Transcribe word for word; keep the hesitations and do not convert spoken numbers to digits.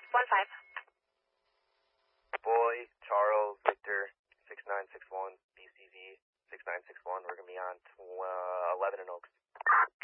one five. Boy, Charles, Victor, six nine six one, B C V, six nine six one. We're going to be on tw- uh, eleven in Oaks.